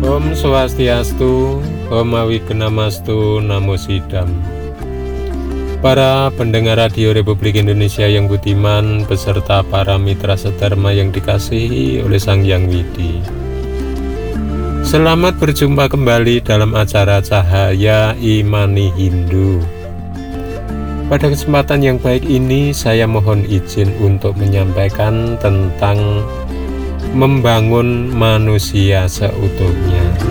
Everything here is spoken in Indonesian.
Om Swastiastu, Om Awigennamastu, Namo Sidam. Para pendengar radio Republik Indonesia yang budiman, beserta para mitra sedharma yang dikasihi oleh Sang Hyang Widi. Selamat berjumpa kembali dalam acara Cahaya Imani Hindu. Pada kesempatan yang baik ini, saya mohon izin untuk menyampaikan tentang membangun manusia seutuhnya.